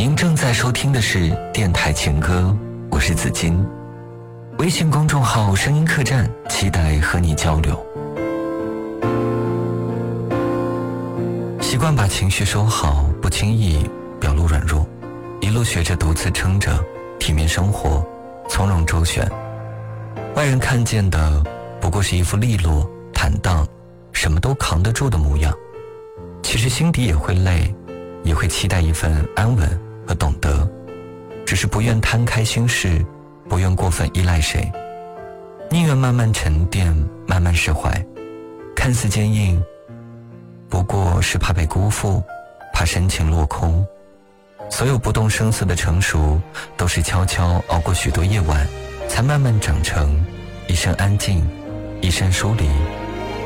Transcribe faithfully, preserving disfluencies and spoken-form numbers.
您正在收听的是电台情歌，我是子金。微信公众号声音客栈，期待和你交流。习惯把情绪收好，不轻易表露软弱，一路学着独自撑着，体面生活，从容周旋。外人看见的不过是一副利落坦荡，什么都扛得住的模样，其实心底也会累，也会期待一份安稳和懂得，只是不愿摊开心事，不愿过分依赖谁，宁愿慢慢沉淀，慢慢释怀。看似坚硬，不过是怕被辜负，怕深情落空。所有不动声色的成熟，都是悄悄熬过许多夜晚，才慢慢长成一生安静，一生疏离。